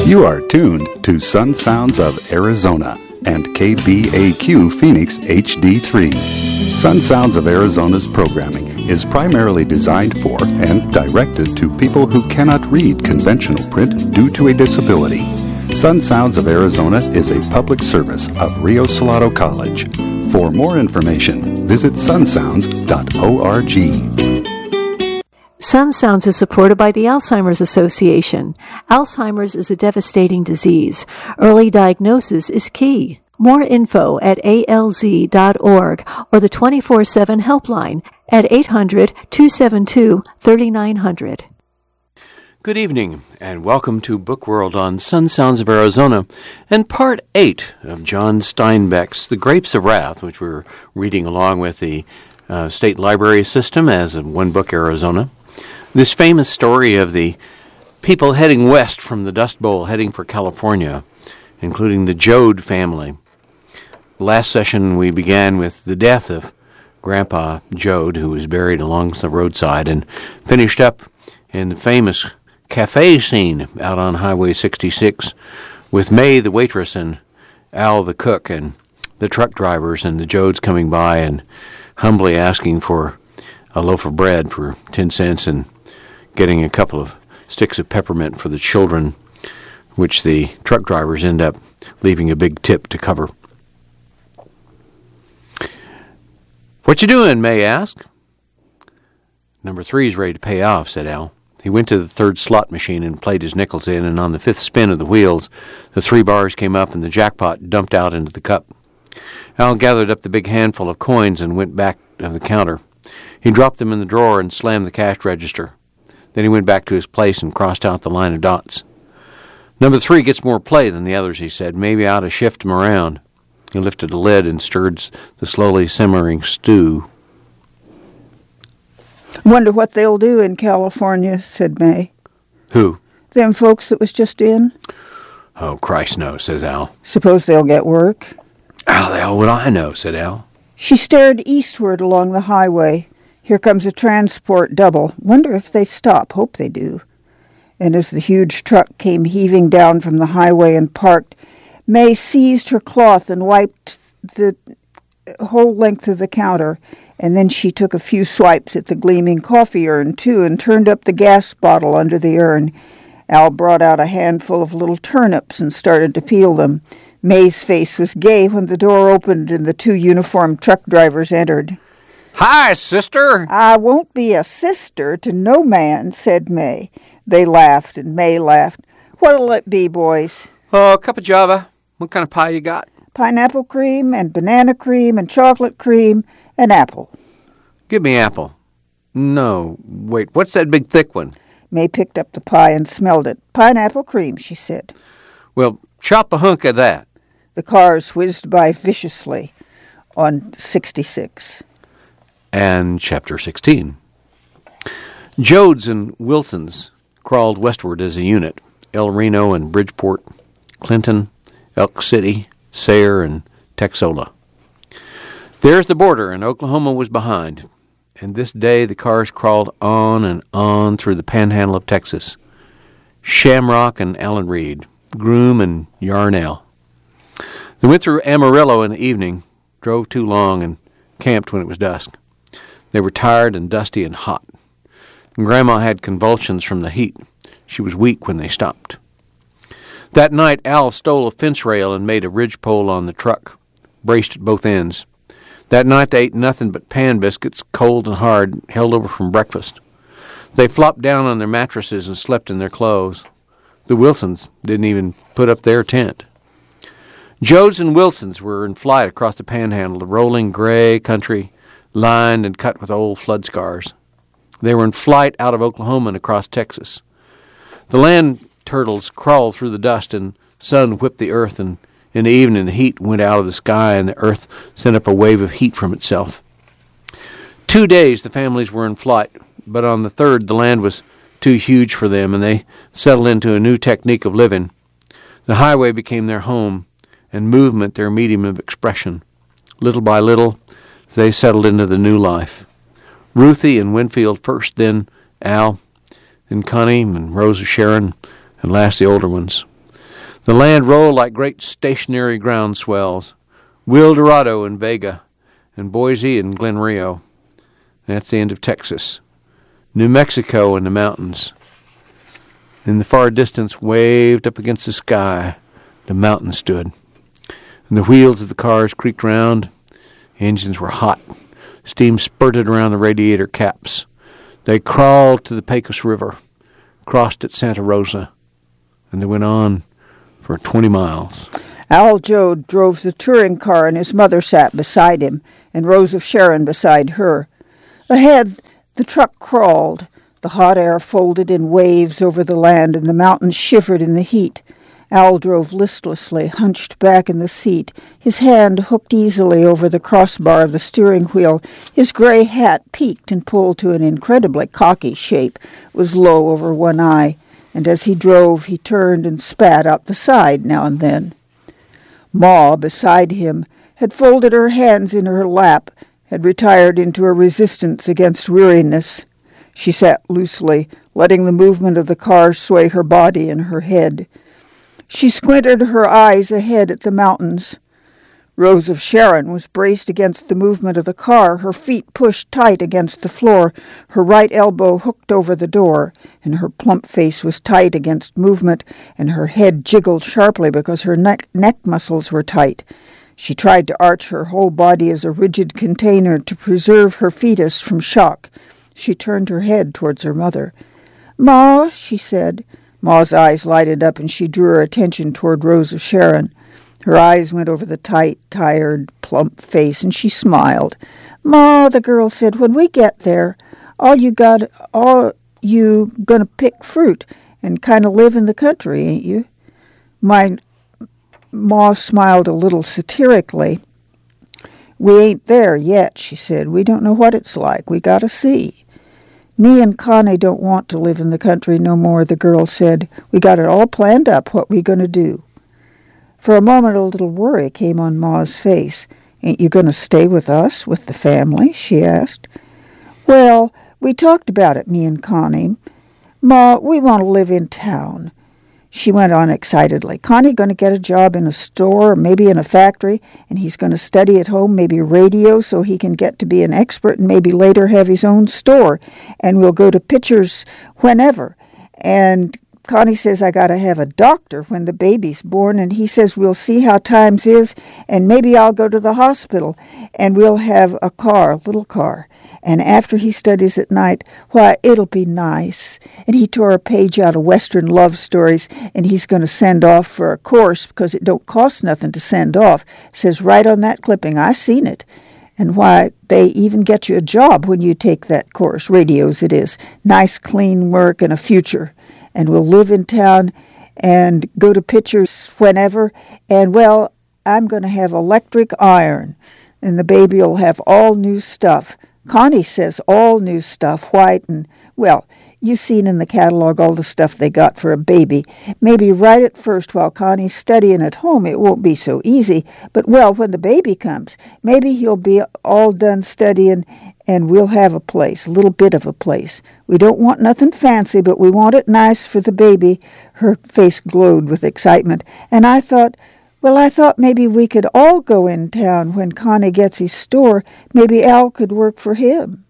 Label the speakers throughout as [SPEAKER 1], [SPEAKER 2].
[SPEAKER 1] You are tuned to Sun Sounds of Arizona and KBAQ Phoenix HD3. Sun Sounds of Arizona's programming is primarily designed for and directed to people who cannot read conventional print due to a disability. Sun Sounds of Arizona is a public service of Rio Salado College. For more information, visit sunsounds.org.
[SPEAKER 2] Sun Sounds is supported by the Alzheimer's Association. Alzheimer's is a devastating disease. Early diagnosis is key. More info at alz.org or the 24/7 helpline at 800-272-3900.
[SPEAKER 3] Good evening, and welcome to Book World on Sun Sounds of Arizona, and Part 8 of John Steinbeck's The Grapes of Wrath, which we're reading along with the State Library System as in One Book Arizona. This famous story of the people heading west from the Dust Bowl, heading for California, including the Jode family. Last session we began with the death of Grandpa Jode, who was buried along the roadside, and finished up in the famous cafe scene out on Highway 66 with May the waitress and Al the cook and the truck drivers and the Jodes coming by and humbly asking for a loaf of bread for 10 cents and getting a couple of sticks of peppermint for the children, which the truck drivers end up leaving a big tip to cover. "What you doing?" May asked. "Number 3's ready to pay off," said Al. He went to the third slot machine and played his nickels in, and on the fifth spin of the wheels, the 3 bars came up and the jackpot dumped out into the cup. Al gathered up the big handful of coins and went back to the counter. He dropped them in the drawer and slammed the cash register. Then he went back to his place and crossed out the line of dots. "Number 3 gets more play than the others," he said. "Maybe I ought to shift him around." He lifted the lid and stirred the slowly simmering stew.
[SPEAKER 4] "Wonder what they'll do in California," said May.
[SPEAKER 3] "Who?"
[SPEAKER 4] "Them folks that was just in."
[SPEAKER 3] "Oh, Christ knows," says Al.
[SPEAKER 4] "Suppose they'll get work."
[SPEAKER 3] "How the hell would I know?" said Al.
[SPEAKER 4] She stared eastward along the highway. "Here comes a transport double. Wonder if they stop. Hope they do." And as the huge truck came heaving down from the highway and parked, May seized her cloth and wiped the whole length of the counter, and then she took a few swipes at the gleaming coffee urn, too, and turned up the gas bottle under the urn. Al brought out a handful of little turnips and started to peel them. May's face was gay when the door opened and the 2 uniformed truck drivers entered.
[SPEAKER 3] "Hi, sister."
[SPEAKER 4] "I won't be a sister to no man," said May. They laughed, and May laughed. "What'll it be, boys?"
[SPEAKER 3] "Oh, a cup of Java. What kind of pie you got?"
[SPEAKER 4] "Pineapple cream and banana cream and chocolate cream and apple."
[SPEAKER 3] "Give me apple." "No, wait, what's that big thick one?"
[SPEAKER 4] May picked up the pie and smelled it. "Pineapple cream," she said.
[SPEAKER 3] "Well, chop a hunk of that."
[SPEAKER 4] The cars whizzed by viciously on 66.
[SPEAKER 3] And Chapter 16. Jodes and Wilsons crawled westward as a unit. El Reno and Bridgeport, Clinton, Elk City, Sayre, and Texola. There's the border, and Oklahoma was behind. And this day the cars crawled on and on through the panhandle of Texas. Shamrock and Allen Reed, Groom and Yarnell. They went through Amarillo in the evening, drove too long, and camped when it was dusk. They were tired and dusty and hot. And Grandma had convulsions from the heat. She was weak when they stopped. That night, Al stole a fence rail and made a ridgepole on the truck, braced at both ends. That night they ate nothing but pan biscuits, cold and hard, held over from breakfast. They flopped down on their mattresses and slept in their clothes. The Wilsons didn't even put up their tent. Jodes and Wilsons were in flight across the panhandle, the rolling gray country, lined and cut with old flood scars. They were in flight out of Oklahoma and across Texas. The land turtles crawled through the dust, and sun whipped the earth, and in the evening the heat went out of the sky, and the earth sent up a wave of heat from itself. 2 days the families were in flight, but on the 3rd the land was too huge for them, and they settled into a new technique of living. The highway became their home, and movement their medium of expression. Little by little, they settled into the new life. Ruthie and Winfield first, then Al, then Connie and Rose of Sharon, and last the older ones. The land rolled like great stationary ground swells. Wildorado and Vega, and Boise and Glen Rio. That's the end of Texas. New Mexico and the mountains. In the far distance, waved up against the sky, the mountain stood. And the wheels of the cars creaked round. Engines were hot. Steam spurted around the radiator caps. They crawled to the Pecos River, crossed at Santa Rosa, and they went on for 20 miles.
[SPEAKER 4] Al Joad drove the touring car and his mother sat beside him, and Rose of Sharon beside her. Ahead, the truck crawled. The hot air folded in waves over the land, and the mountains shivered in the heat. Al drove listlessly, hunched back in the seat, his hand hooked easily over the crossbar of the steering wheel. His gray hat, peaked and pulled to an incredibly cocky shape, was low over one eye, and as he drove, he turned and spat out the side now and then. Ma, beside him, had folded her hands in her lap, had retired into a resistance against weariness. She sat loosely, letting the movement of the car sway her body and her head. She squinted her eyes ahead at the mountains. Rose of Sharon was braced against the movement of the car, her feet pushed tight against the floor, her right elbow hooked over the door, and her plump face was tight against movement, and her head jiggled sharply because her neck muscles were tight. She tried to arch her whole body as a rigid container to preserve her fetus from shock. She turned her head towards her mother. "Ma," she said. Ma's eyes lighted up, and she drew her attention toward Rose of Sharon. Her eyes went over the tight, tired, plump face, and she smiled. "Ma," the girl said, "when we get there, all you gonna pick fruit and kind of live in the country, ain't you?" Ma smiled a little satirically. "We ain't there yet," she said. "We don't know what it's like. We gotta see." "Me and Connie don't want to live in the country no more," the girl said. "We got it all planned up, what we going to do." For a moment a little worry came on Ma's face. "Ain't you going to stay with us, with the family?" she asked. "Well, we talked about it, me and Connie. Ma, we want to live in town." She went on excitedly. "Connie going to get a job in a store or maybe in a factory, and he's going to study at home, maybe radio, so he can get to be an expert and maybe later have his own store. And we'll go to pictures whenever. And Connie says I got to have a doctor when the baby's born, and he says we'll see how times is, and maybe I'll go to the hospital, and we'll have a car, a little car. And after he studies at night, why, it'll be nice." And he tore a page out of Western love stories, and he's going to send off for a course because it don't cost nothing to send off. It says right on that clipping, I seen it. And why, they even get you a job when you take that course, radios it is. Nice, clean work and a future. And we'll live in town and go to pictures whenever. And, well, I'm going to have electric iron, and the baby will have all new stuff. Connie says all new stuff, white and, well, you seen in the catalog all the stuff they got for a baby. Maybe right at first while Connie's studying at home it won't be so easy, but, well, when the baby comes, maybe he'll be all done studying and we'll have a place, a little bit of a place. We don't want nothing fancy, but we want it nice for the baby." Her face glowed with excitement. "And I thought maybe we could all go in town when Connie gets his store. Maybe Al could work for him."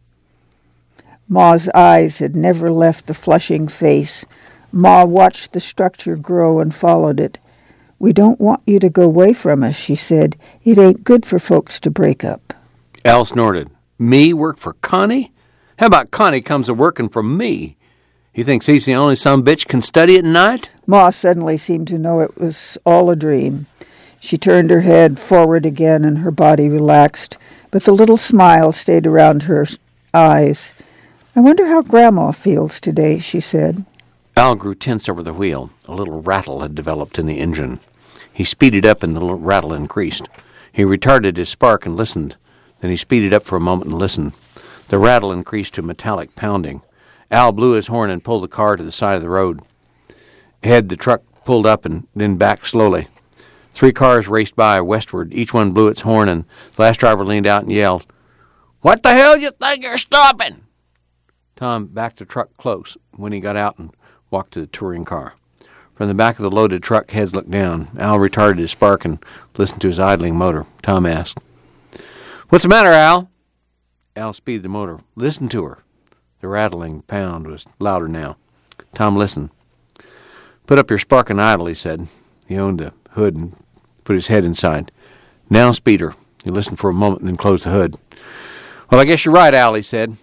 [SPEAKER 4] Ma's eyes had never left the flushing face. Ma watched the structure grow and followed it. "We don't want you to go away from us," she said. "It ain't good for folks to break up."
[SPEAKER 3] Al snorted. "Me work for Connie? How about Connie comes a working for me? He thinks he's the only son bitch can study at night?"
[SPEAKER 4] Ma suddenly seemed to know it was all a dream. She turned her head forward again and her body relaxed, but the little smile stayed around her eyes. "I wonder how Grandma feels today," she said.
[SPEAKER 3] Al grew tense over the wheel. A little rattle had developed in the engine. He speeded up and the little rattle increased. He retarded his spark and listened. Then he speeded up for a moment and listened. The rattle increased to metallic pounding. Al blew his horn and pulled the car to the side of the road. Ahead, the truck pulled up and then backed slowly. 3 cars raced by westward. Each one blew its horn, and the last driver leaned out and yelled, "What the hell you think you're stopping?" Tom backed the truck close when he got out and walked to the touring car. From the back of the loaded truck, heads looked down. Al retarded his spark and listened to his idling motor. Tom asked, "What's the matter, Al?" Al speeded the motor. "Listen to her." The rattling pound was louder now. Tom listened. "Put up your spark and idle," he said. He opened the hood and put his head inside. "Now speed her." He listened for a moment and then closed the hood. "Well, I guess you're right, Al," he said.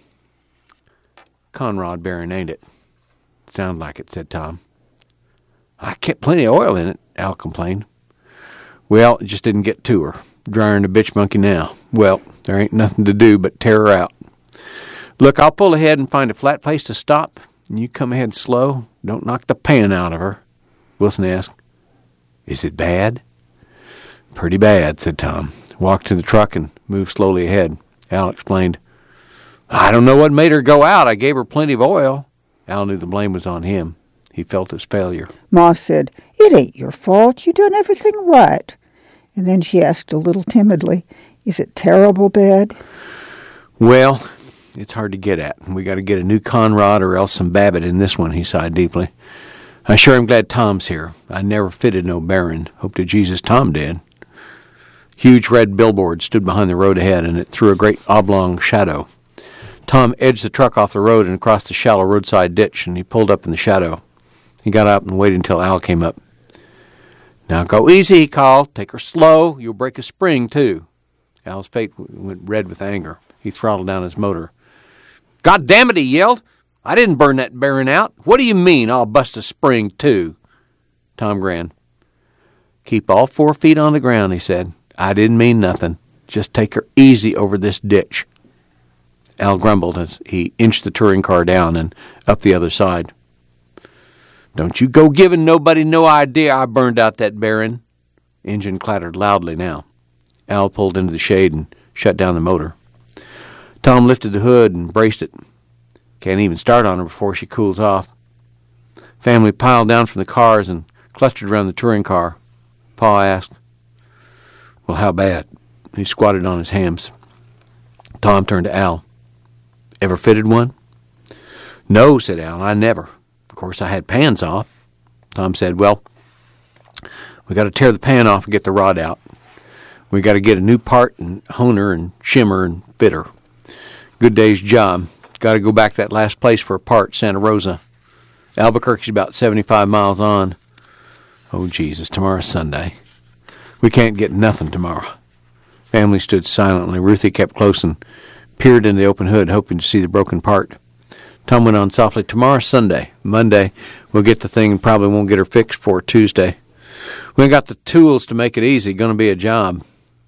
[SPEAKER 3] "Conrod bearing, ain't it?" "Sound like it," said Tom. "I kept plenty of oil in it," Al complained. "Well, it just didn't get to her. Dryer'n a bitch monkey now. Well, there ain't nothing to do but tear her out. Look, I'll pull ahead and find a flat place to stop, and you come ahead slow. Don't knock the pan out of her." Wilson asked, "Is it bad?" "Pretty bad," said Tom. Walked to the truck and moved slowly ahead. Al explained, "I don't know what made her go out. I gave her plenty of oil." Al knew the blame was on him. He felt his failure.
[SPEAKER 4] Ma said, "It ain't your fault. You done everything right." And then she asked a little timidly, "Is it terrible bad?"
[SPEAKER 3] "Well, it's hard to get at. We got to get a new Conrod or else some Babbitt in this one," he sighed deeply. "I sure am glad Tom's here. I never fitted no Baron. Hope to Jesus Tom did." Huge red billboard stood behind the road ahead, and it threw a great oblong shadow. Tom edged the truck off the road and across the shallow roadside ditch, and he pulled up in the shadow. He got up and waited until Al came up. "Now go easy," he called. "Take her slow. You'll break a spring, too." Al's face went red with anger. He throttled down his motor. "God damn it," he yelled. "I didn't burn that Baron out. What do you mean I'll bust a spring, too?" Tom grinned. "Keep all 4 feet on the ground," he said. "I didn't mean nothing. Just take her easy over this ditch." Al grumbled as he inched the touring car down and up the other side. "Don't you go giving nobody no idea I burned out that Baron." Engine clattered loudly now. Al pulled into the shade and shut down the motor. Tom lifted the hood and braced it. Can't even start on her before she cools off. Family piled down from the cars and clustered around the touring car. Pa asked, "Well, how bad?" He squatted on his hams. Tom turned to Al. "Ever fitted one?" "No," said Al, "I never. Of course, I had pans off." Tom said, "Well, we got to tear the pan off and get the rod out. We got to get a new part and honer and shimmer and fitter. Good day's job. Got to go back to that last place for a part, Santa Rosa. Albuquerque's about 75 miles on. Oh, Jesus, tomorrow's Sunday. We can't get nothing tomorrow." Family stood silently. Ruthie kept close and peered into the open hood, hoping to see the broken part. Tom went on softly, "Tomorrow's Sunday. Monday, we'll get the thing and probably won't get her fixed for Tuesday. We ain't got the tools to make it easy. Gonna be a job."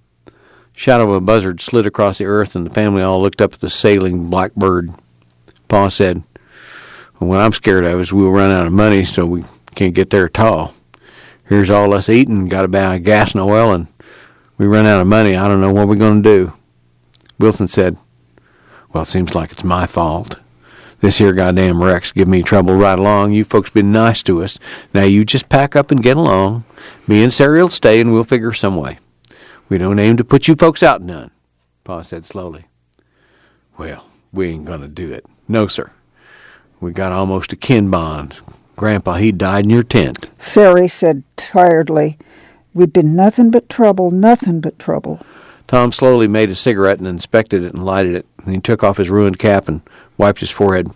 [SPEAKER 3] Shadow of a buzzard slid across the earth, and the family all looked up at the sailing black bird. Pa said, "Well, what I'm scared of is we'll run out of money, so we can't get there at all. Here's all us eating, got to buy gas and oil, and we run out of money. I don't know what we're going to do." Wilson said, "Well, it seems like it's my fault. This here goddamn wreck's give me trouble right along. You folks been nice to us. Now you just pack up and get along. Me and Sary'll stay, and we'll figure some way. We don't aim to put you folks out none," Pa said slowly. "Well, we ain't going to do it. No, sir. We got almost a kin bond. Grandpa, he died in your tent."
[SPEAKER 4] Sary said tiredly, "We've been nothing but trouble, nothing but trouble."
[SPEAKER 3] Tom slowly made a cigarette and inspected it and lighted it. And he took off his ruined cap and wiped his forehead.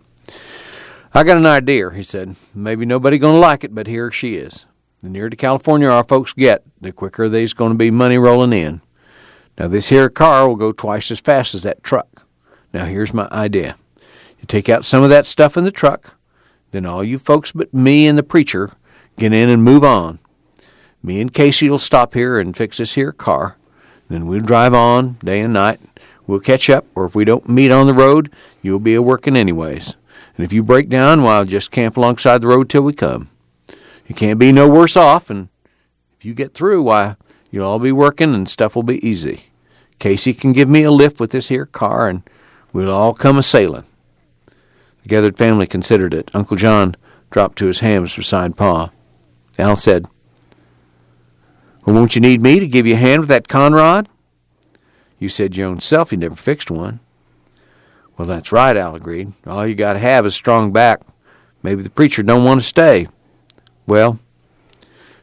[SPEAKER 3] "I got an idea," he said. "Maybe nobody going to like it, but here she is. The nearer to California our folks get, the quicker there's going to be money rolling in. Now, this here car will go twice as fast as that truck. Now, here's my idea. You take out some of that stuff in the truck, then all you folks but me and the preacher get in and move on. Me and Casey will stop here and fix this here car. Then we'll drive on day and night. We'll catch up, or if we don't meet on the road, you'll be a-working anyways. And if you break down, well, just camp alongside the road till we come. You can't be no worse off, and if you get through, why, you'll all be working and stuff will be easy. Casey can give me a lift with this here car, and we'll all come a-sailing." The gathered family considered it. Uncle John dropped to his hams beside Pa. Al said, "Well, won't you need me to give you a hand with that Conrod? You said your own self you never fixed one." "Well, that's right," Al agreed. "All you got to have is a strong back. Maybe the preacher don't want to stay. Well,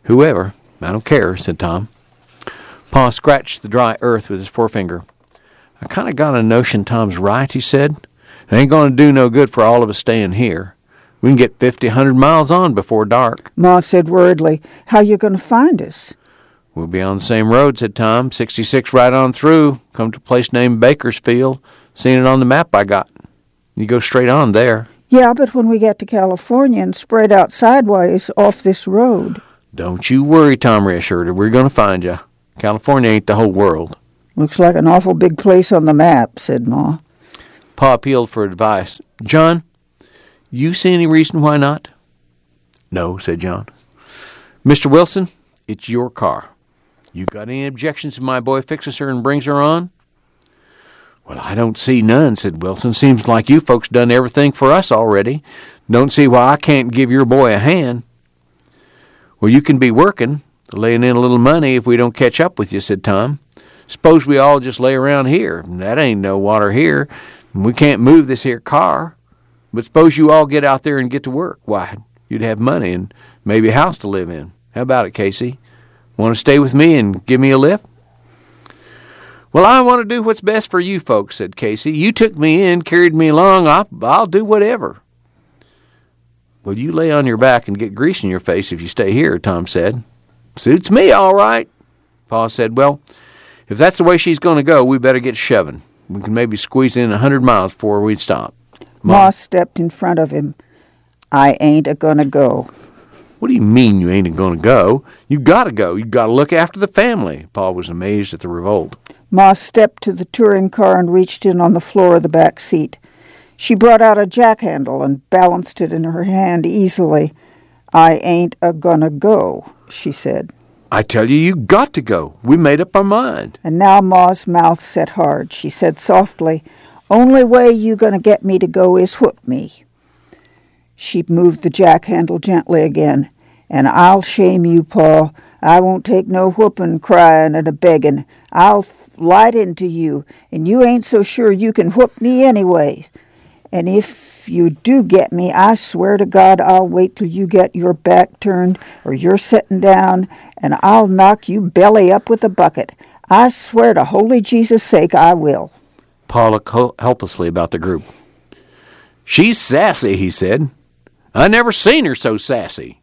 [SPEAKER 3] Whoever. I don't care, said Tom. Pa scratched the dry earth with his forefinger. I kind of got a notion Tom's right, he said. It ain't going to do no good for all of us staying here. We can get 50, 100 miles on before dark.
[SPEAKER 4] Ma said worriedly, "How you going to find us?"
[SPEAKER 3] We'll be on the same road, said Tom. 66 right on through. Come to a place named Bakersfield. Seen it on the map I got. You go straight on there.
[SPEAKER 4] Yeah, but when we get to California and spread out sideways off this road.
[SPEAKER 3] Don't you worry, Tom reassured her. We're going to find you. California ain't the whole world.
[SPEAKER 4] Looks like an awful big place on the map, said Ma.
[SPEAKER 3] Pa appealed for advice. John, you see any reason why not? No, said John. Mr. Wilson, it's your car. You got any objections if my boy fixes her and brings her on? Well, I don't see none, said Wilson. Seems like you folks done everything for us already. Don't see why I can't give your boy a hand. Well, you can be working, laying in a little money if we don't catch up with you, said Tom. Suppose we all just lay around here. That ain't no water here. We can't move this here car. But suppose you all get out there and get to work. Why, you'd have money and maybe a house to live in. How about it, Casey? Want to stay with me and give me a lift? Well, I want to do what's best for you folks, said Casey. You took me in, carried me along. I'll do whatever. Well, you lay on your back and get grease in your face if you stay here, Tom said. Suits me, all right. Pa said, well, if that's the way she's going to go, we better get shoving. We can maybe squeeze in 100 miles before we'd stop.
[SPEAKER 4] Ma stepped in front of him. I ain't a-gonna go.
[SPEAKER 3] What do you mean you ain't going to go? You got to go. You got to look after the family. Pa was amazed at the revolt.
[SPEAKER 4] Ma stepped to the touring car and reached in on the floor of the back seat. She brought out a jack-handle and balanced it in her hand easily. I ain't a-gonna go, she said.
[SPEAKER 3] I tell you, you got to go. We made up our mind.
[SPEAKER 4] And now Ma's mouth set hard. She said softly, only way you gonna get me to go is whoop me. She moved the jack-handle gently again. And I'll shame you, Pa. I won't take no whooping, crying, and a-begging. I'll light into you, and you ain't so sure you can whoop me anyway. And if you do get me, I swear to God I'll wait till you get your back turned or you're sitting down, and I'll knock you belly up with a bucket. I swear to holy Jesus' sake I will.
[SPEAKER 3] Pa looked helplessly about the group. She's sassy, he said. I never seen her so sassy.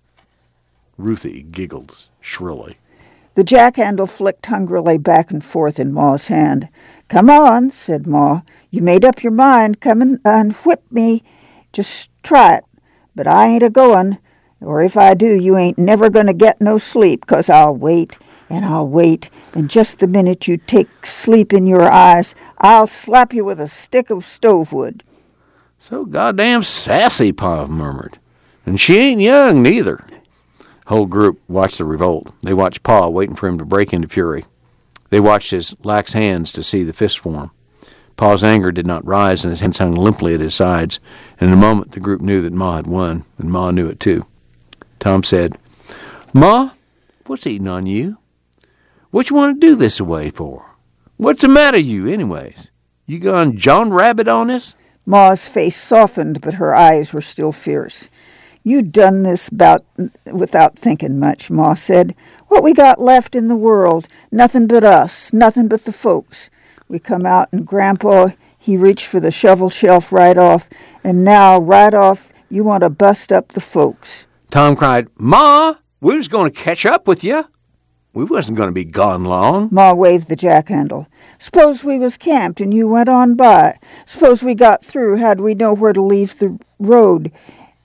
[SPEAKER 3] Ruthie giggled shrilly.
[SPEAKER 4] The jack-handle flicked hungrily back and forth in Ma's hand. Come on, said Ma. You made up your mind. Come and whip me. Just try it. But I ain't a-going. Or if I do, you ain't never going to get no sleep, 'cause I'll wait, and just the minute you take sleep in your eyes, I'll slap you with a stick of stove wood.
[SPEAKER 3] So goddamn sassy, Pa murmured. And she ain't young, neither. The whole group watched the revolt. They watched Pa, waiting for him to break into fury. They watched his lax hands to see the fist form. Pa's anger did not rise, and his hands hung limply at his sides. And in a moment, the group knew that Ma had won, and Ma knew it too. Tom said, Ma, what's eating on you? What you want to do this away for? What's the matter you, anyways? You gone John Rabbit on us?
[SPEAKER 4] Ma's face softened, but her eyes were still fierce. You done this without thinking much, Ma said. What we got left in the world? Nothing but us, nothing but the folks. We come out, and Grandpa, he reached for the shovel shelf right off, and now, right off, you want to bust up the folks.
[SPEAKER 3] Tom cried, Ma, we was going to catch up with you. We wasn't going to be gone long.
[SPEAKER 4] Ma waved the jack-handle. Suppose we was camped and you went on by. Suppose we got through, how'd we know where to leave the road?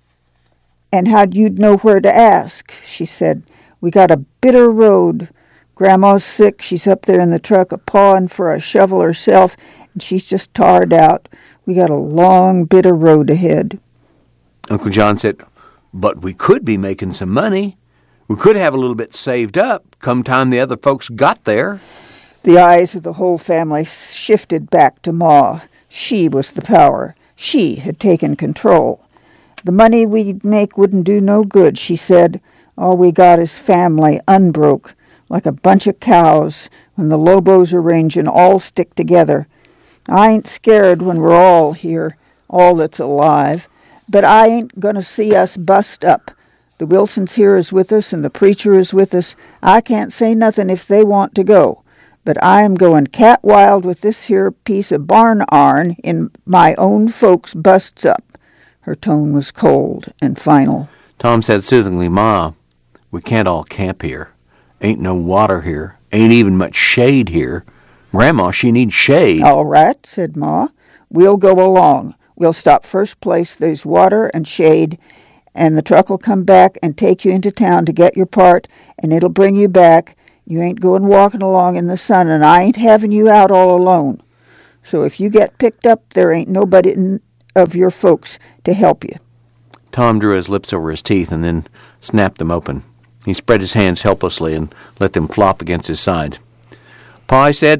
[SPEAKER 4] And how'd you know where to ask? She said, we got a bitter road. Grandma's sick. She's up there in the truck a-pawing for a shovel herself, and she's just tired out. We got a long, bitter road ahead.
[SPEAKER 3] Uncle John said, but we could be making some money. We could have a little bit saved up come time the other folks got there.
[SPEAKER 4] The eyes of the whole family shifted back to Ma. She was the power. She had taken control. The money we'd make wouldn't do no good, she said. All we got is family, unbroke, like a bunch of cows. When the Lobos are ranging, all stick together. I ain't scared when we're all here, all that's alive. But I ain't going to see us bust up. The Wilsons here is with us, and the preacher is with us. I can't say nothing if they want to go, but I am going cat wild with this here piece of barn arn in my own folks' busts up." Her tone was cold and final.
[SPEAKER 3] Tom said soothingly, "Ma, we can't all camp here. Ain't no water here. Ain't even much shade here. Grandma, she needs shade."
[SPEAKER 4] "All right," said Ma. "We'll go along. We'll stop first place there's water and shade, and the truck will come back and take you into town to get your part, and it'll bring you back. You ain't going walking along in the sun, and I ain't having you out all alone. So if you get picked up, there ain't nobody of your folks to help you."
[SPEAKER 3] Tom drew his lips over his teeth and then snapped them open. He spread his hands helplessly and let them flop against his sides. "Pa," he said,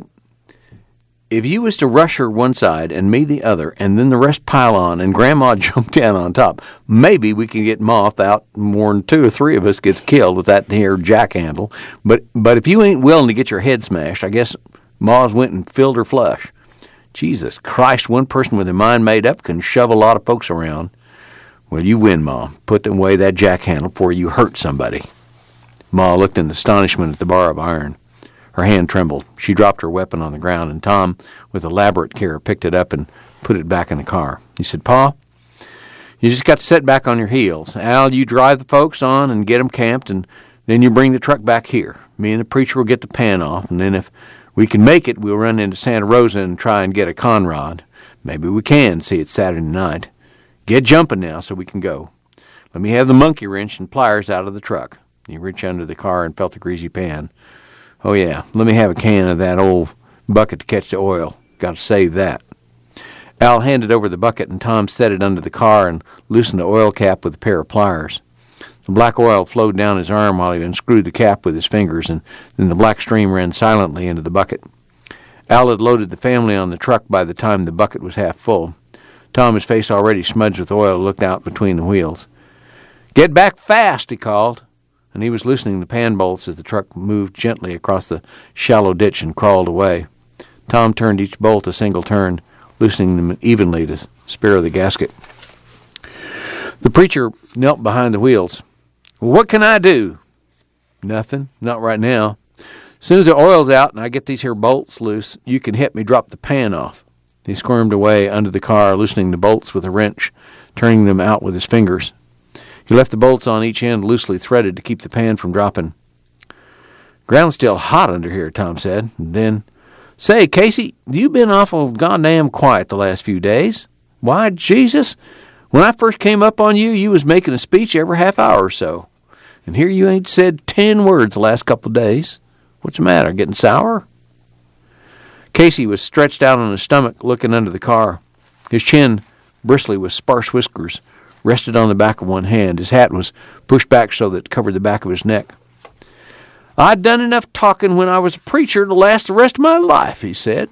[SPEAKER 3] "if you was to rush her one side and me the other, and then the rest pile on and Grandma jump down on top, maybe we can get Ma without more'n 2 or 3 of us gets killed with that here jack handle. But if you ain't willing to get your head smashed, I guess Ma's went and filled her flush. Jesus Christ, one person with their mind made up can shove a lot of folks around. Well, you win, Ma. Put away that jack handle before you hurt somebody." Ma looked in astonishment at the bar of iron. Her hand trembled. She dropped her weapon on the ground, and Tom, with elaborate care, picked it up and put it back in the car. He said, "Pa, you just got to set back on your heels. Al, you drive the folks on and get them camped, and then you bring the truck back here. Me and the preacher will get the pan off, and then if we can make it, we'll run into Santa Rosa and try and get a Conrad. Maybe we can, see it's Saturday night. Get jumping now so we can go. Let me have the monkey wrench and pliers out of the truck." He reached under the car and felt the greasy pan. "Oh, yeah, let me have a can of that old bucket to catch the oil. Got to save that." Al handed over the bucket, and Tom set it under the car and loosened the oil cap with a pair of pliers. The black oil flowed down his arm while he unscrewed the cap with his fingers, and then the black stream ran silently into the bucket. Al had loaded the family on the truck by the time the bucket was half full. Tom, his face already smudged with oil, looked out between the wheels. "Get back fast," he called, and he was loosening the pan bolts as the truck moved gently across the shallow ditch and crawled away. Tom turned each bolt a single turn, loosening them evenly to spare the gasket. The preacher knelt behind the wheels. "What can I do?" "Nothing. Not right now. As soon as the oil's out and I get these here bolts loose, you can help me drop the pan off." He squirmed away under the car, loosening the bolts with a wrench, turning them out with his fingers. He left the bolts on each end loosely threaded to keep the pan from dropping. "Ground's still hot under here," Tom said. And then, "Say, Casey, you been awful goddamn quiet the last few days. Why, Jesus, when I first came up on you, you was making a speech every half hour or so. And here you ain't said 10 words the last couple of days. What's the matter, getting sour?" Casey was stretched out on his stomach, looking under the car. His chin, bristly with sparse whiskers, rested on the back of one hand. His hat was pushed back so that it covered the back of his neck. "I'd done enough talking when I was a preacher to last the rest of my life," he said.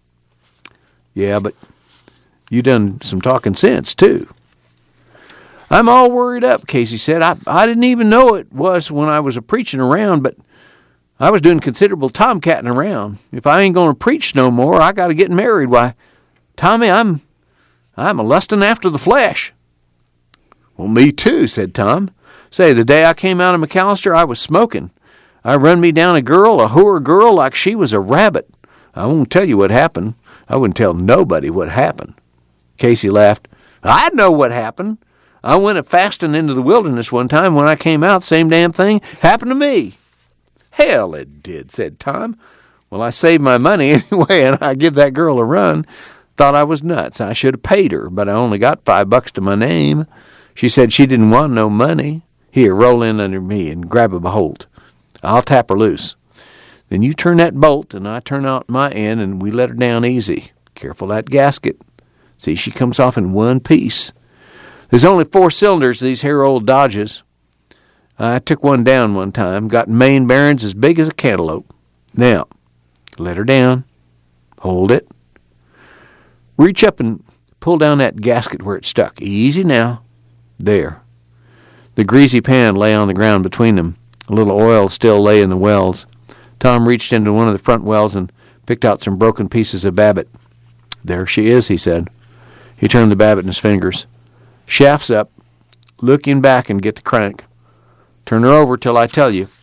[SPEAKER 3] "Yeah, but you done some talking since, too." "I'm all worried up," Casey said. I didn't even know it was when I was a preaching around, but I was doing considerable tomcatting around. If I ain't going to preach no more, I got to get married. Why, Tommy, I'm a lusting after the flesh." "Well, me too," said Tom. "Say, the day I came out of McAllister, I was smoking. I run me down a whore girl, like she was a rabbit. I won't tell you what happened. I wouldn't tell nobody what happened." Casey laughed. "I know what happened. I went a fasting into the wilderness one time. When I came out, same damn thing happened to me." "Hell, it did," said Tom. "Well, I saved my money anyway, and I give that girl a run. Thought I was nuts. I should have paid her, but I only got $5 to my name. She said she didn't want no money. Here, roll in under me and grab a bolt. I'll tap her loose. Then you turn that bolt, and I turn out my end, and we let her down easy. Careful that gasket. See, she comes off in one piece. There's only 4 cylinders of these here old Dodges. I took one down one time, got main bearings as big as a cantaloupe. Now, let her down. Hold it. Reach up and pull down that gasket where it's stuck. Easy now. There." The greasy pan lay on the ground between them. A little oil still lay in the wells. Tom reached into one of the front wells and picked out some broken pieces of Babbitt. "There she is," he said. He turned the Babbitt in his fingers. "Shaft's up. Look in back and get the crank. Turn her over till I tell you.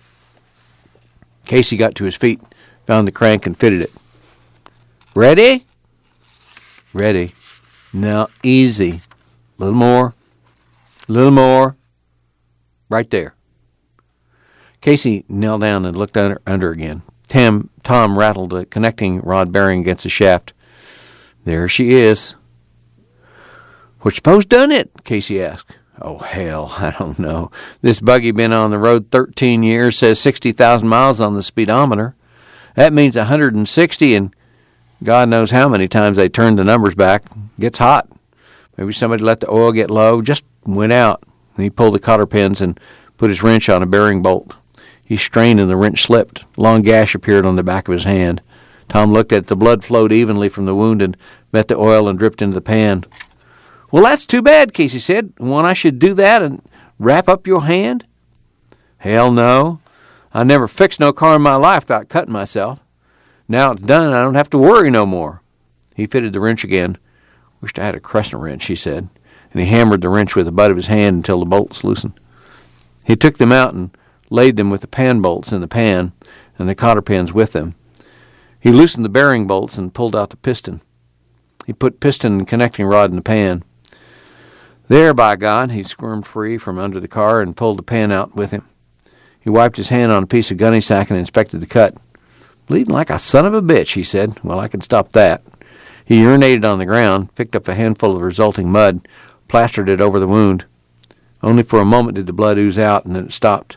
[SPEAKER 3] Casey got to his feet, found the crank, and fitted it. Ready? Ready. Now, easy. A little more. A little more. Right there. Casey knelt down and looked under again. Tom rattled the connecting rod bearing against the shaft. There she is. What you suppose done it? Casey asked. Oh, hell, I don't know. This buggy been on the road 13 years, says 60,000 miles on the speedometer. That means 160, and God knows how many times they turned the numbers back. Gets hot. Maybe somebody let the oil get low, just went out. And he pulled the cotter pins and put his wrench on a bearing bolt. He strained and the wrench slipped. A long gash appeared on the back of his hand. Tom looked at it. The blood flowed evenly from the wound and met the oil and dripped into the pan. Well, that's too bad, Casey said. Want I should do that and wrap up your hand? Hell no. I never fixed no car in my life without cutting myself. Now it's done, I don't have to worry no more. He fitted the wrench again. Wished I had a crescent wrench, he said, and he hammered the wrench with the butt of his hand until the bolts loosened. He took them out and laid them with the pan bolts in the pan and the cotter pins with them. He loosened the bearing bolts and pulled out the piston. He put piston and connecting rod in the pan. There, by God, he squirmed free from under the car and pulled the pan out with him. He wiped his hand on a piece of gunny sack and inspected the cut. Bleeding like a son of a bitch, he said. Well, I can stop that. He urinated on the ground, picked up a handful of resulting mud, plastered it over the wound. Only for a moment did the blood ooze out, and then it stopped.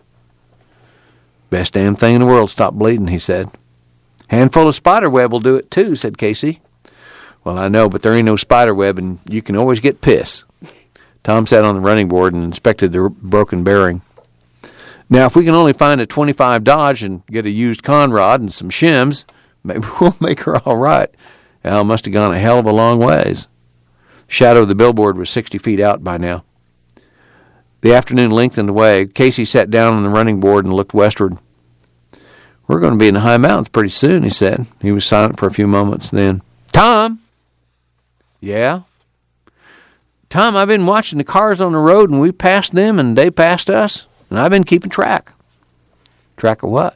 [SPEAKER 3] Best damn thing in the world stopped bleeding, he said. Handful of spider web will do it too, said Casey. Well, I know, but there ain't no spider web, and you can always get piss. Tom sat on the running board and inspected the broken bearing. Now, if we can only find a 25 Dodge and get a used Conrod and some shims, maybe we'll make her all right. Al must have gone a hell of a long ways. Shadow of the billboard was 60 feet out by now. The afternoon lengthened away. Casey sat down on the running board and looked westward. We're going to be in the high mountains pretty soon, he said. He was silent for a few moments. Then, Tom! Yeah? Tom, I've been watching the cars on the road, and we passed them, and they passed us, and I've been keeping track. Track of what?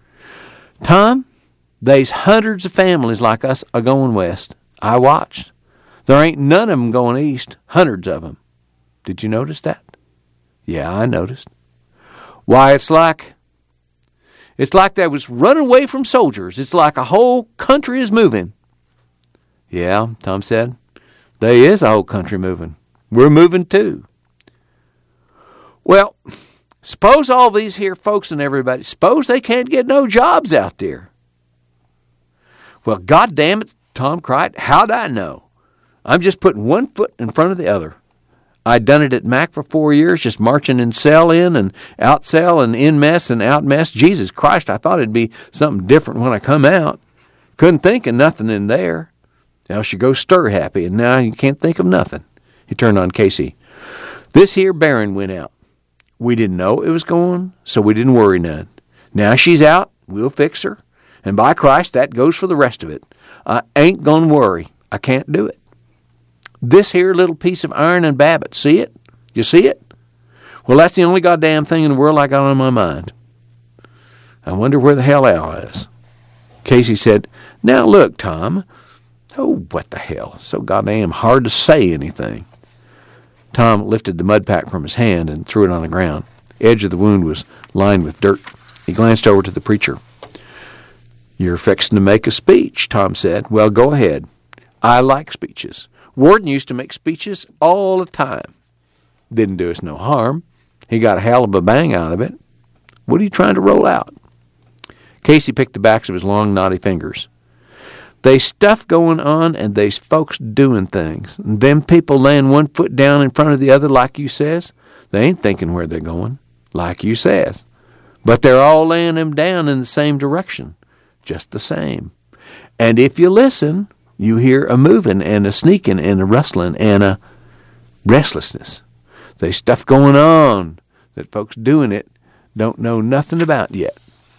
[SPEAKER 3] Tom, they's hundreds of families like us a going west. I watched. There ain't none of them going east. Hundreds of them. Did you notice that? Yeah, I noticed. Why, it's like they was running away from soldiers. It's like a whole country is moving. Yeah, Tom said. There is a whole country moving. We're moving too. Well, suppose all these here folks and everybody, suppose they can't get no jobs out there. Well, God damn it, Tom cried. How'd I know? I'm just putting one foot in front of the other. I'd done it at Mac for 4 years, just marching in cell in and out cell and in mess and out mess. Jesus Christ, I thought it'd be something different when I come out. Couldn't think of nothing in there. Else you go stir happy, and now you can't think of nothing. He turned on Casey. This here Barron went out. We didn't know it was going, so we didn't worry none. Now she's out, we'll fix her. And by Christ, that goes for the rest of it. I ain't going to worry. I can't do it. This here little piece of iron and Babbitt, see it? You see it? Well, that's the only goddamn thing in the world I got on my mind. I wonder where the hell Al is. Casey said, Now look, Tom. Oh, what the hell. So goddamn hard to say anything. Tom lifted the mud pack from his hand and threw it on the ground. The edge of the wound was lined with dirt. He glanced over to the preacher. You're fixing to make a speech, Tom said. Well, go ahead. I like speeches. Warden used to make speeches all the time. Didn't do us no harm. He got a hell of a bang out of it. What are you trying to roll out? Casey picked the backs of his long, knotty fingers. They's stuff going on, and they's folks doing things. And them people laying one foot down in front of the other, like you says, they ain't thinking where they're going, like you says. But they're all laying them down in the same direction, just the same. And if you listen, you hear a moving and a sneaking and a rustling and a restlessness. There's stuff going on that folks doing it don't know nothing about yet.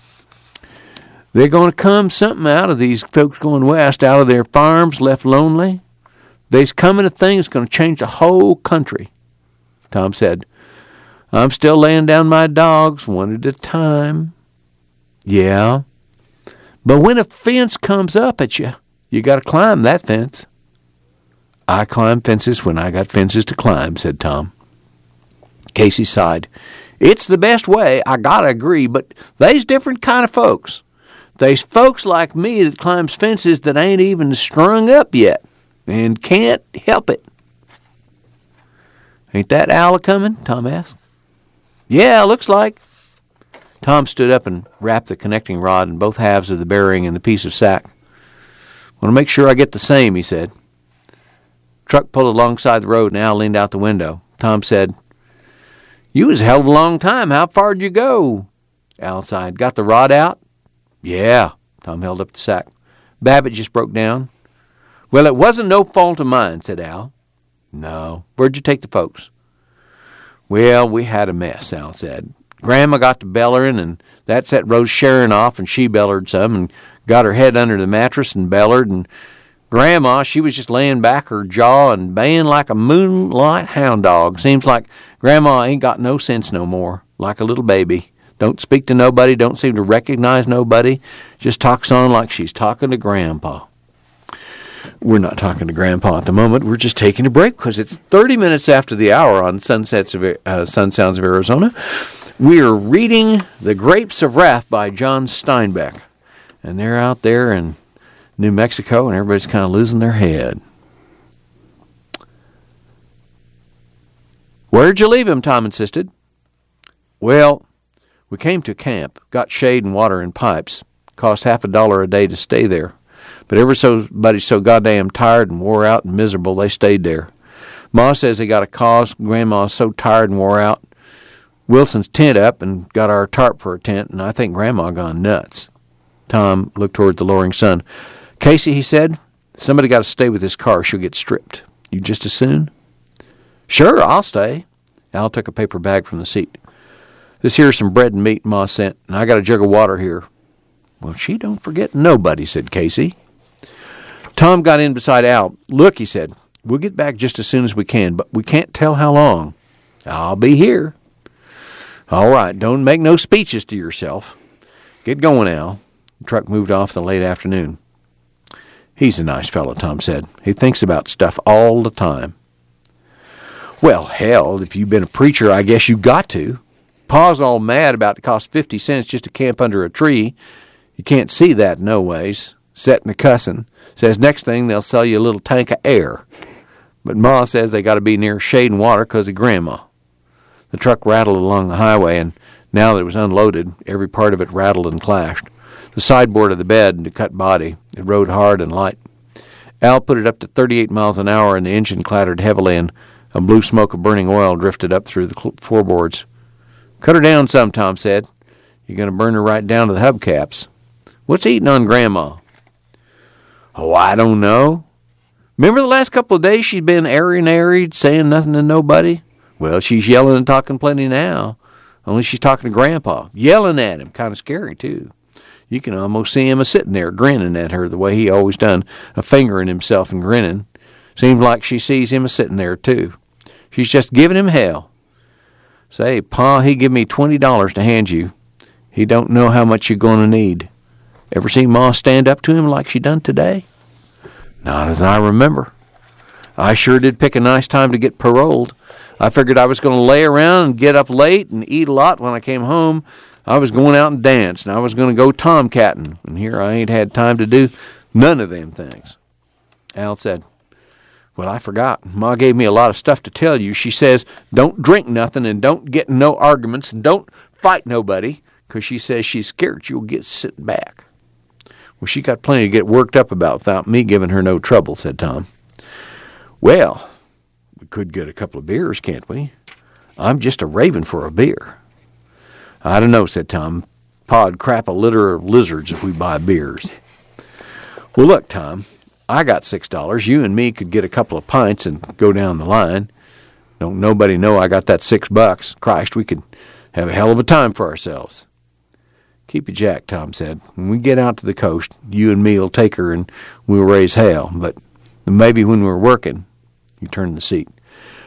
[SPEAKER 3] They're going to come something out of these folks going west, out of their farms, left lonely. There's coming a thing that's going to change the whole country. Tom said, I'm still laying down my dogs one at a time. Yeah. But when a fence comes up at you, you got to climb that fence. I climb fences when I got fences to climb, said Tom. Casey sighed. It's the best way, I gotta agree, but they's different kind of folks. They's folks like me that climbs fences that ain't even strung up yet and can't help it. Ain't that Al a-comin'? Tom asked. Yeah, looks like. Tom stood up and wrapped the connecting rod in both halves of the bearing in the piece of sack. Want to make sure I get the same, he said. Truck pulled alongside the road and Al leaned out the window. Tom said, You was a hell of a long time. How far'd you go? Al sighed. Got the rod out? Yeah. Tom held up the sack. Babbitt just broke down. Well, it wasn't no fault of mine, said Al. No. Where'd you take the folks? Well, we had a mess, Al said. Grandma got to bellering, and that set Rose Sharon off, and she bellered some, and got her head under the mattress and bellered, and Grandma, she was just laying back her jaw and baying like a moonlight hound dog. Seems like Grandma ain't got no sense no more, like a little baby. Don't speak to nobody, don't seem to recognize nobody, just talks on like she's talking to Grandpa. We're not talking to Grandpa at the moment. We're just taking a break because it's 30 minutes after the hour on Sun Sounds of Arizona. We are reading The Grapes of Wrath by John Steinbeck. And they're out there in New Mexico, and everybody's kind of losing their head. Where'd you leave him? Tom insisted. Well, we came to camp, got shade and water in pipes. Cost $50 a day to stay there. But everybody's so goddamn tired and wore out and miserable, they stayed there. Ma says they got a cause. Grandma's so tired and wore out. Wilson's tent up and got our tarp for a tent, and I think Grandma gone nuts. Tom looked toward the lowering sun. Casey, he said, somebody got to stay with this car. She'll get stripped. You just as soon? Sure, I'll stay. Al took a paper bag from the seat. This here's some bread and meat Ma sent, and I got a jug of water here. Well, she don't forget nobody, said Casey. Tom got in beside Al. Look, he said, we'll get back just as soon as we can, but we can't tell how long. I'll be here. All right, don't make no speeches to yourself. Get going, Al. The truck moved off in the late afternoon. He's a nice fellow, Tom said. He thinks about stuff all the time. Well, hell, if you've been a preacher, I guess you got to. Pa's all mad about it cost 50 cents just to camp under a tree. You can't see that no ways. Setting a cussing. Says next thing they'll sell you a little tank of air. But Ma says they got to be near shade and water because of Grandma. The truck rattled along the highway, and now that it was unloaded, every part of it rattled and clashed. The sideboard of the bed and the cut body. It rode hard and light. Al put it up to 38 miles an hour, and the engine clattered heavily, and a blue smoke of burning oil drifted up through the floorboards. Cut her down some, Tom said. You're going to burn her right down to the hubcaps. What's eating on Grandma? Oh, I don't know. Remember the last couple of days she's been airy, saying nothing to nobody? Well, she's yelling and talking plenty now. Only she's talking to Grandpa. Yelling at him. Kind of scary, too. You can almost see him a-sitting there grinning at her the way he always done, a-fingering himself and grinning. Seems like she sees him a-sitting there, too. She's just giving him hell. Say, Pa, he give me $20 to hand you. He don't know how much you're going to need. Ever see Ma stand up to him like she done today? Not as I remember. I sure did pick a nice time to get paroled. I figured I was going to lay around and get up late and eat a lot when I came home. I was going out and dance, and I was going to go tomcatting, and here I ain't had time to do none of them things. Al said, well, I forgot. Ma gave me a lot of stuff to tell you. She says, don't drink nothing and don't get in no arguments and don't fight nobody, because she says she's scared you'll get sitting back. Well, she got plenty to get worked up about without me giving her no trouble, said Tom. Well, we could get a couple of beers, can't we? I'm just a raving for a beer. I don't know, said Tom. Pa'd crap a litter of lizards if we buy beers. Well, look, Tom, I got $6. You and me could get a couple of pints and go down the line. Don't nobody know I got that $6. Christ, we could have a hell of a time for ourselves. Keep it jack, Tom said. When we get out to the coast, you and me will take her and we'll raise hell. But maybe when we're working, you turn the seat.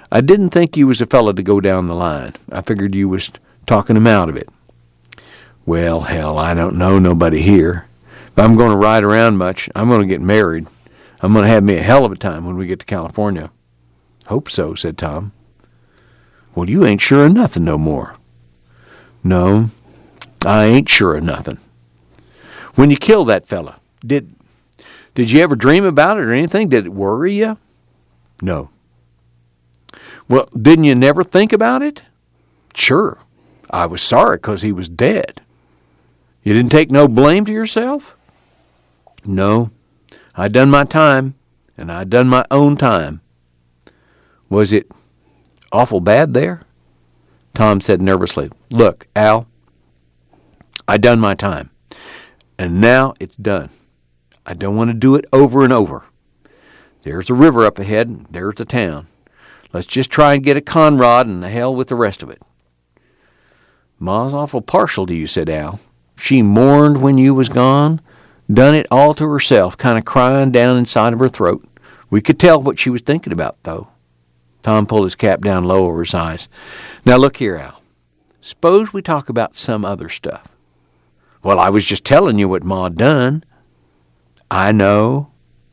[SPEAKER 3] I didn't think you was a fella to go down the line. I figured you was talking him out of it. Well, hell, I don't know nobody here. If I'm going to ride around much, I'm going to get married. I'm going to have me a hell of a time when we get to California. Hope so, said Tom. Well, you ain't sure of nothing no more. No, I ain't sure of nothing. When you killed that fella, did you ever dream about it or anything? Did it worry you? No. Well, didn't you never think about it? Sure. I was sorry 'cause he was dead. You didn't take no blame to yourself? No. I done my time, and I done my own time. Was it awful bad there? Tom said nervously, Look, Al, I done my time, and now it's done. I don't want to do it over and over. There's a river up ahead, and there's a town. Let's just try and get a Conrad and the hell with the rest of it. Ma's awful partial to you, said Al. She mourned when you was gone, done it all to herself, kind of crying down inside of her throat. We could tell what she was thinking about, though. Tom pulled his cap down low over his eyes. Now look here, Al. Suppose we talk about some other stuff. Well, I was just telling you what Ma done. I know.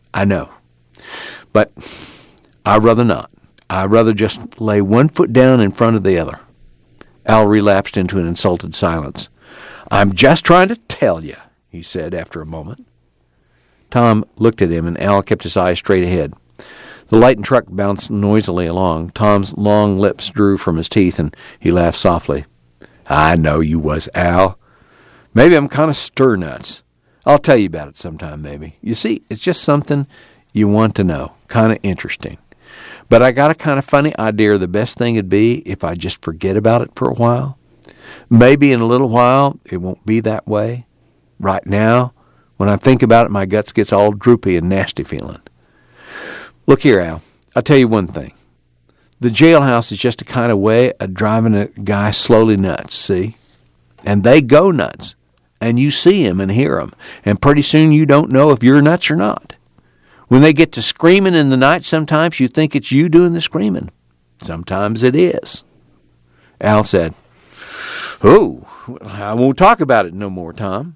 [SPEAKER 3] But I'd rather not. I'd rather just lay one foot down in front of the other. Al relapsed into an insulted silence. I'm just trying to tell you, he said after a moment. Tom looked at him, and Al kept his eyes straight ahead. The lightened truck bounced noisily along. Tom's long lips drew from his teeth, and he laughed softly. I know you was, Al. Maybe I'm kind of stir-nuts. I'll tell you about it sometime, maybe. You see, it's just something you want to know, kind of interesting. But I got a kind of funny idea the best thing would be if I just forget about it for a while. Maybe in a little while it won't be that way. Right now, when I think about it, my guts gets all droopy and nasty feeling. Look here, Al, I'll tell you one thing. The jailhouse is just a kind of way of driving a guy slowly nuts, see? And they go nuts. And you see him and hear him. And pretty soon you don't know if you're nuts or not. When they get to screaming in the night, sometimes you think it's you doing the screaming. Sometimes it is. Al said, Oh, I won't talk about it no more, Tom.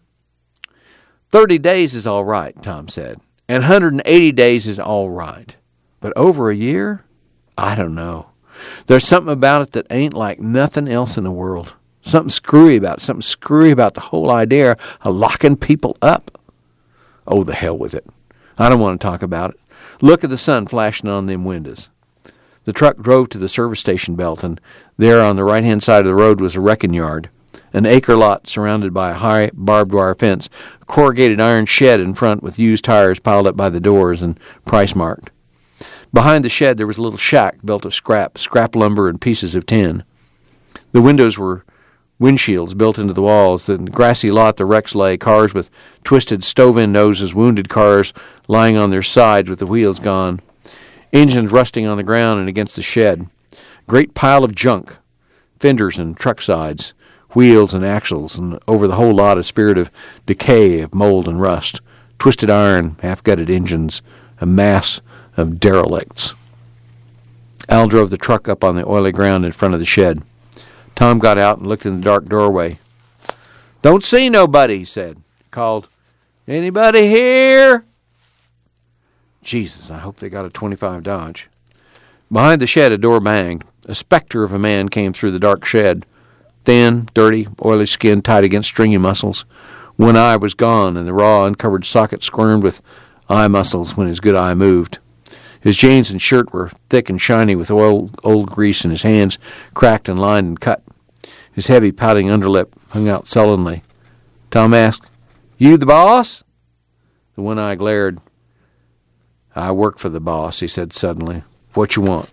[SPEAKER 3] 30 days is all right, Tom said. And 180 days is all right. But over a year? I don't know. There's something about it that ain't like nothing else in the world. Something screwy about it. Something screwy about the whole idea of locking people up. Oh, the hell with it. I don't want to talk about it. Look at the sun flashing on them windows. The truck drove to the service station belt, and there on the right-hand side of the road was a wrecking yard, an acre lot surrounded by a high barbed wire fence, a corrugated iron shed in front with used tires piled up by the doors and price marked. Behind the shed there was a little shack built of scrap lumber and pieces of tin. The windows were windshields built into the walls. In the grassy lot the wrecks lay, cars with twisted stove-in noses, wounded cars lying on their sides with the wheels gone, engines rusting on the ground and against the shed, great pile of junk, fenders and truck sides, wheels and axles, and over the whole lot a spirit of decay, of mold and rust, twisted iron, half-gutted engines, a mass of derelicts. Al drove the truck up on the oily ground in front of the shed. Tom got out and looked in the dark doorway. Don't see nobody, he said. He called, Anybody here? Jesus, I hope they got a 25 Dodge. Behind the shed a door banged. A specter of a man came through the dark shed. Thin, dirty, oily skin tight against stringy muscles. One eye was gone, and the raw, uncovered socket squirmed with eye muscles when his good eye moved. His jeans and shirt were thick and shiny with old grease, and his hands cracked and lined and cut. His heavy, pouting underlip hung out sullenly. Tom asked, You the boss? The one eye glared. I work for the boss, he said suddenly. What you want?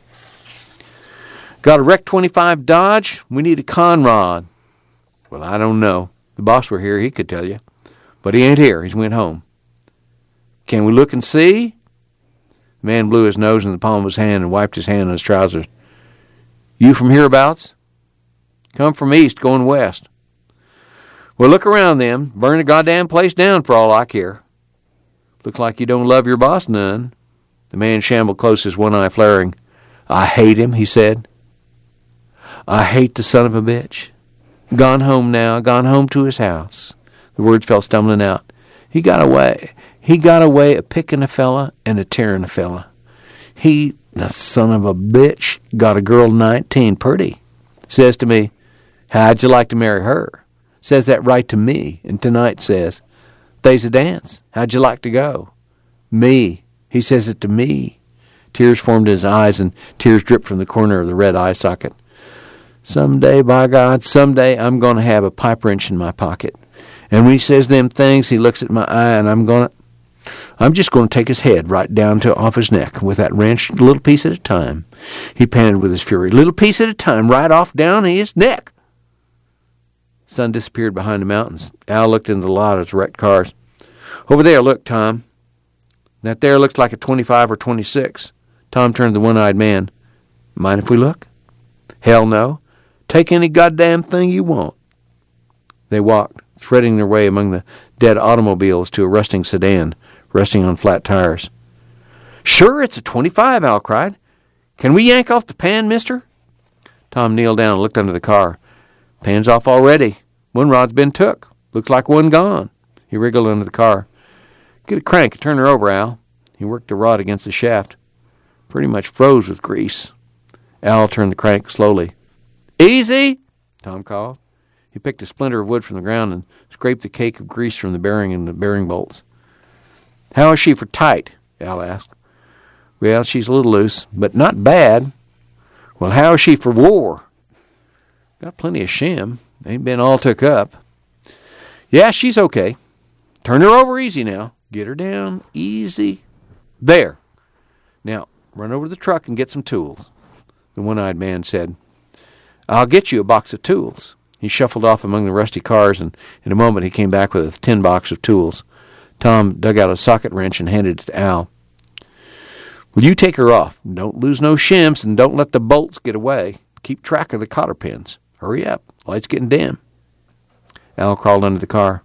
[SPEAKER 3] Got a wrecked 25 Dodge? We need a Conrad. Well, I don't know. The boss were here, he could tell you. But he ain't here. He's went home. Can we look and see? The man blew his nose in the palm of his hand and wiped his hand on his trousers. You from hereabouts? Come from east, going west. Well, look around then. Burn the goddamn place down for all I care. Looks like you don't love your boss none. The man shambled close, his one eye flaring. I hate him, he said. I hate the son of a bitch. Gone home now, gone home to his house. The words fell stumbling out. He got away. He got away a-picking a fella and a-tearing a fella. He, the son of a bitch, got a girl 19, pretty. Says to me, how'd you like to marry her? Says that right to me. And tonight says, they's a dance. How'd you like to go? Me. He says it to me. Tears formed in his eyes and tears dripped from the corner of the red eye socket. Someday, by God, someday I'm going to have a pipe wrench in my pocket. And when he says them things, he looks at my eye, and I'm just going to take his head right down to off his neck with that wrench, a little piece at a time. He panted with his fury, little piece at a time, right off down his neck. The sun disappeared behind the mountains. Al looked into the lot of his wrecked cars. Over there, look, Tom. That there looks like a 25 or 26. Tom turned to the one-eyed man. Mind if we look? Hell no. Take any goddamn thing you want. They walked, threading their way among the dead automobiles to a rusting sedan, resting on flat tires. Sure, it's a 25, Al cried. Can we yank off the pan, mister? Tom kneeled down and looked under the car. Pan's off already. One rod's been took. Looks like one gone. He wriggled under the car. Get a crank and turn her over, Al. He worked the rod against the shaft. Pretty much froze with grease. Al turned the crank slowly. Easy, Tom called. He picked a splinter of wood from the ground and scraped the cake of grease from the bearing and the bearing bolts. How is she for tight? Al asked. Well, she's a little loose, but not bad. Well, how is she for war? Got plenty of shim. Ain't been all took up. Yeah, she's okay. Turn her over easy now. Get her down easy. There. Now, run over to the truck and get some tools. The one-eyed man said, I'll get you a box of tools. He shuffled off among the rusty cars, and in a moment he came back with a tin box of tools. Tom dug out a socket wrench and handed it to Al. Will you take her off? Don't lose no shims, and don't let the bolts get away. Keep track of the cotter pins. Hurry up. Light's getting dim. Al crawled under the car.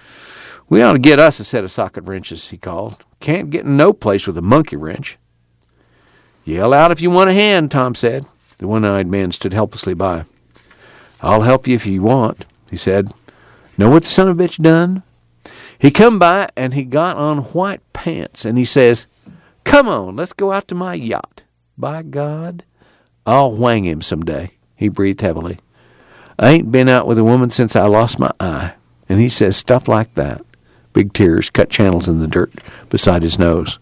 [SPEAKER 3] We ought to get us a set of socket wrenches, he called. Can't get in no place with a monkey wrench. Yell out if you want a hand, Tom said. The one-eyed man stood helplessly by. I'll help you if you want, he said. Know what the son of a bitch done? He come by and he got on white pants and he says, Come on, let's go out to my yacht. By God, I'll whang him someday. He breathed heavily. I ain't been out with a woman since I lost my eye. And he says stuff like that. Big tears cut channels in the dirt beside his nose.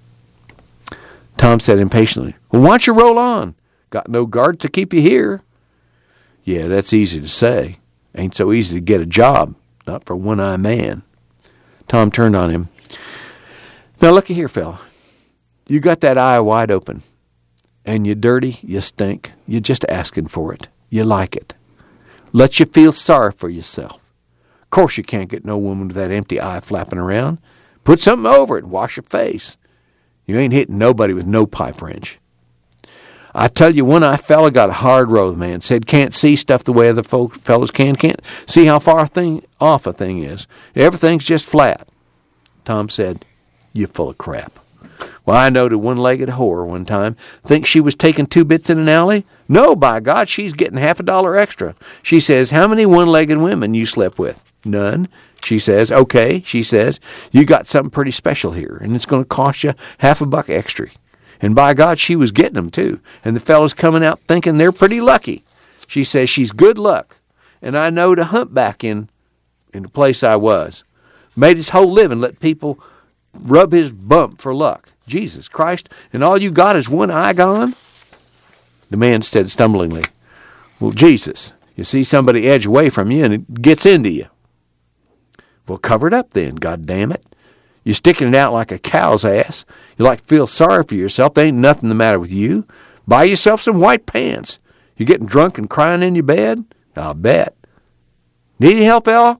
[SPEAKER 3] Tom said impatiently, Well, why don't you roll on? Got no guards to keep you here. Yeah, that's easy to say. Ain't so easy to get a job. Not for a one-eyed man. Tom turned on him. Now, looky here, fella. You got that eye wide open. And you dirty, you stink. You're just asking for it. You like it. Let you feel sorry for yourself. Of course you can't get no woman with that empty eye flapping around. Put something over it and wash your face. You ain't hitting nobody with no pipe wrench. I tell you, one-eye fella got a hard road, man. Said can't see stuff the way other fellas can. Can't see how far off a thing is. Everything's just flat. Tom said, You full of crap. Well, I knowed a one-legged whore one time. Think she was taking 2 bits in an alley? No, by God, she's getting $50 extra. She says, How many one-legged women you slept with? None. She says, Okay, she says, You got something pretty special here, and it's going to cost you $50 extra. And by God, she was getting them, too. And the fellas coming out thinking they're pretty lucky. She says she's good luck. And I knowed a humpback in the place I was. Made his whole living let people rub his bump for luck. Jesus Christ, and all you got is one eye gone? The man said stumblingly, Well, Jesus, you see somebody edge away from you and it gets into you. Well, cover it up then, God damn it. You're sticking it out like a cow's ass. You like to feel sorry for yourself. There ain't nothing the matter with you. Buy yourself some white pants. You getting drunk and crying in your bed? I'll bet. Need any help, Al?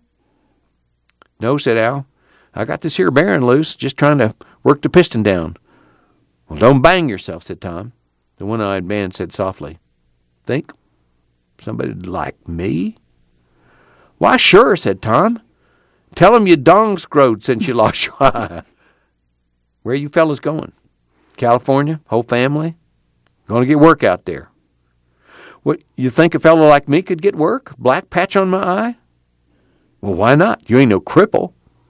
[SPEAKER 3] No, said Al. I got this here bearing loose, just trying to work the piston down. Well, don't bang yourself, said Tom. The one-eyed man said softly, Think? Somebody like me? Why, sure, said Tom. Tell him your dong's growed since you lost your eye. Where are you fellas going? California? Whole family? Going to get work out there. What, you think a fellow like me could get work? Black patch on my eye? Well, why not? You ain't no cripple.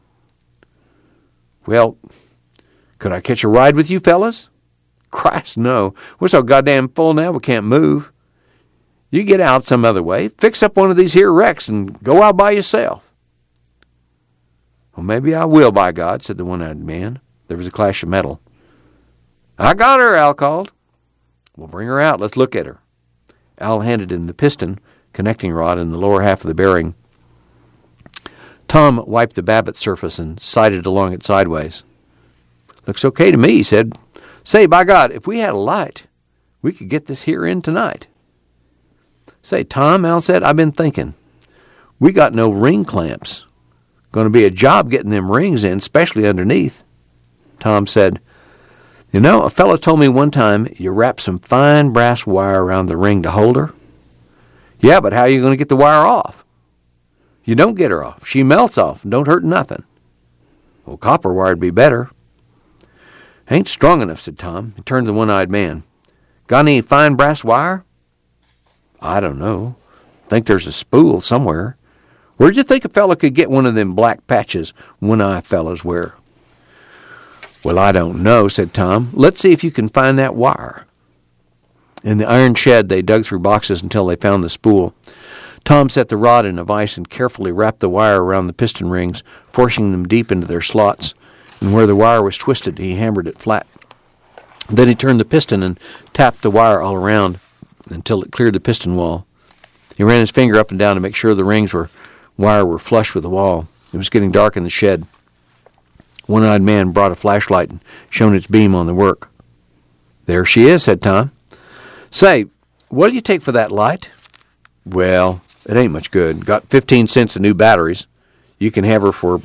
[SPEAKER 3] Well, could I catch a ride with you fellas? Christ, no. We're so goddamn full now we can't move. You get out some other way. Fix up one of these here wrecks and go out by yourself. Well, maybe I will, by God, said the one-eyed man. There was a clash of metal. I got her, Al called. Well, bring her out. Let's look at her. Al handed him the piston connecting rod in the lower half of the bearing. Tom wiped the Babbitt surface and sighted along it sideways. Looks okay to me, he said. Say, by God, if we had a light, we could get this here in tonight. Say, Tom, Al said, I've been thinking. We got no ring clamps. Going to be a job getting them rings in, especially underneath. Tom said, you know, a fellow told me one time you wrap some fine brass wire around the ring to hold her. Yeah, but how are you going to get the wire off? You don't get her off. She melts off and don't hurt nothing. Well, copper wire'd be better. Ain't strong enough, said Tom. He turned to the one-eyed man. Got any fine brass wire? I don't know. Think there's a spool somewhere. Where'd you think a fellow could get one of them black patches one-eye fellows wear? Well, I don't know, said Tom. Let's see if you can find that wire. In the iron shed, they dug through boxes until they found the spool. Tom set the rod in a vise and carefully wrapped the wire around the piston rings, forcing them deep into their slots. And where the wire was twisted, he hammered it flat. Then he turned the piston and tapped the wire all around until it cleared the piston wall. He ran his finger up and down to make sure the wire were flush with the wall. It was getting dark in the shed. One-eyed man brought a flashlight and shone its beam on the work. There she is, said Tom. Say, what'll you take for that light? Well, it ain't much good. Got 15 cents of new batteries. You can have her for,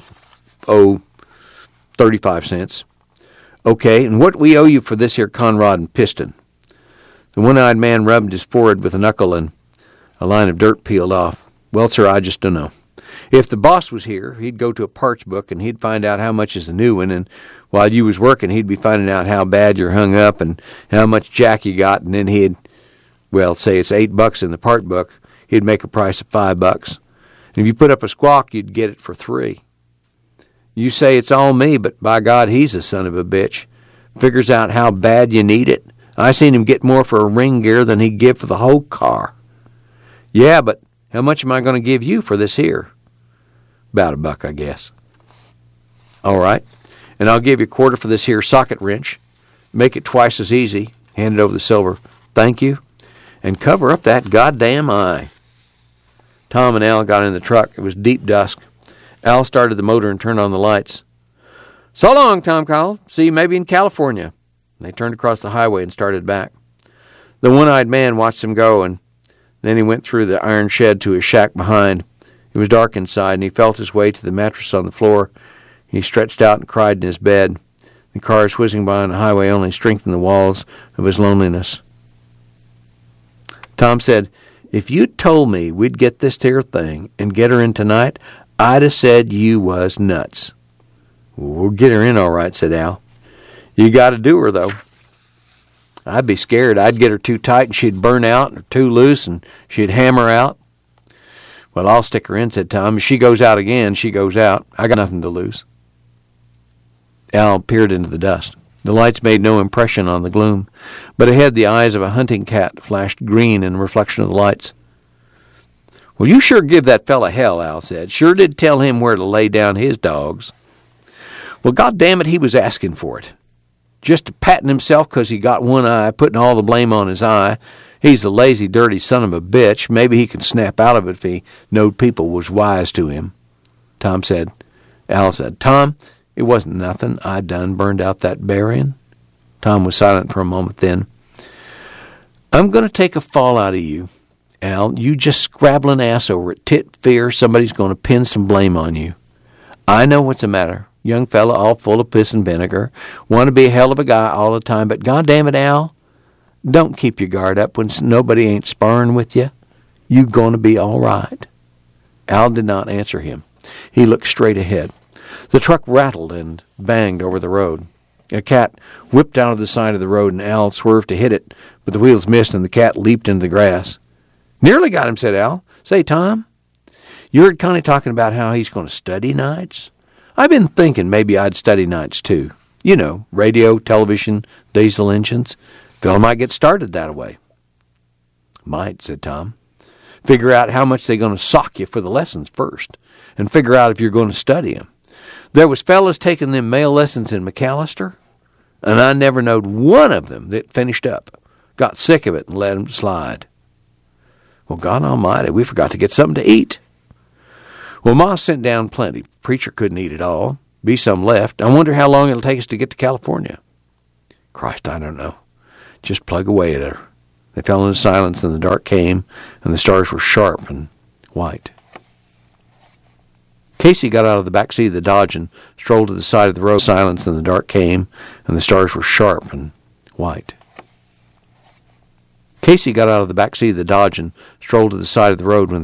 [SPEAKER 3] 35 cents. Okay, and what we owe you for this here conrod and piston? The one-eyed man rubbed his forehead with a knuckle and a line of dirt peeled off. Well, sir, I just don't know. If the boss was here, he'd go to a parts book and he'd find out how much is the new one, and while you was working, he'd be finding out how bad you're hung up and how much jack you got, and then he'd, well, say it's $8 in the part book, he'd make a price of $5. And if you put up a squawk, you'd get it for $3. You say it's all me, but by God, he's a son of a bitch. Figures out how bad you need it. I seen him get more for a ring gear than he'd give for the whole car. Yeah, but how much am I going to give you for this here? About $1, I guess. All right. And I'll give you a quarter for this here socket wrench. Make it twice as easy. Hand it over the silver. Thank you. And cover up that goddamn eye. Tom and Al got in the truck. It was deep dusk. Al started the motor and turned on the lights. So long, Tom called. See you maybe in California. They turned across the highway and started back. The one-eyed man watched them go, and then he went through the iron shed to his shack behind. It was dark inside, and he felt his way to the mattress on the floor. He stretched out and cried in his bed. The cars whizzing by on the highway only strengthened the walls of his loneliness. Tom said, if you'd told me we'd get this here thing and get her in tonight, I'd have said you was nuts. We'll get her in all right, said Al. You got to do her, though. I'd be scared. I'd get her too tight and she'd burn out, or too loose and she'd hammer out. Well, I'll stick her in, said Tom. If she goes out again, she goes out. I got nothing to lose. Al peered into the dust. The lights made no impression on the gloom, but ahead the eyes of a hunting cat flashed green in the reflection of the lights. Well, you sure give that fella hell, Al said. Sure did tell him where to lay down his dogs. Well, goddamn it, he was asking for it. Just a patting himself 'cause he got one eye, putting all the blame on his eye. He's a lazy, dirty son of a bitch. Maybe he could snap out of it if he knowed people was wise to him. Al said, Tom, it wasn't nothing. I done burned out that burying. Tom was silent for a moment then. I'm going to take a fall out of you. Al, you just scrabbling ass over it. Tit fear somebody's going to pin some blame on you. I know what's the matter. Young fella all full of piss and vinegar. Want to be a hell of a guy all the time, but goddamn it, Al, don't keep your guard up when nobody ain't sparring with you. You going to be all right. Al did not answer him. He looked straight ahead. The truck rattled and banged over the road. A cat whipped out of the side of the road, and Al swerved to hit it, but the wheels missed and the cat leaped into the grass. "Nearly got him," said Al. "Say, Tom, you heard Connie talking about how he's going to study nights? I've been thinking maybe I'd study nights too. You know, radio, television, diesel engines. Phil might get started that way." "Might," said Tom. "Figure out how much they're going to sock you for the lessons first, and figure out if you're going to study them. There was fellas taking them male lessons in McAllister, and I never knowed one of them that finished up. Got sick of it and let them slide." "Well, God almighty, we forgot to get something to eat." "Well, Ma sent down plenty. Preacher couldn't eat it all. Be some left. I wonder how long it'll take us to get to California." "Christ, I don't know. Just plug away at her." They fell into silence, and the dark came, and the stars were sharp and white. Casey got out of the back seat of the Dodge and strolled to the side of the road. Silence, and the dark came, and the stars were sharp and white. Casey got out of the back seat of the Dodge and strolled to the side of the road when